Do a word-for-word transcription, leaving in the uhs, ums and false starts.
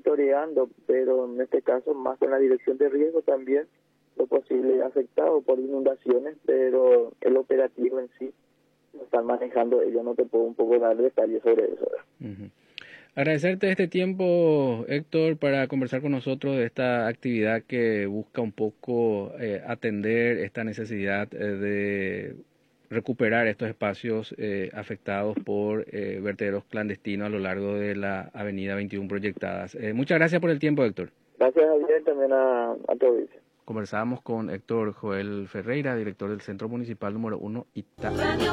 monitoreando, pero en este caso más con la dirección de riesgo también, lo posible afectado por inundaciones, pero el operativo en sí lo están manejando ellos, no te puedo un poco dar detalles sobre eso. Uh-huh. Agradecerte este tiempo, Héctor, para conversar con nosotros de esta actividad que busca un poco eh, atender esta necesidad eh, de recuperar estos espacios eh, afectados por eh, vertederos clandestinos a lo largo de la avenida veintiuno proyectadas. Eh, muchas gracias por el tiempo, Héctor. Gracias, Javier, también a, a tu audiencia. Conversamos con Héctor Joel Ferreira, director del Centro Municipal número uno Ita.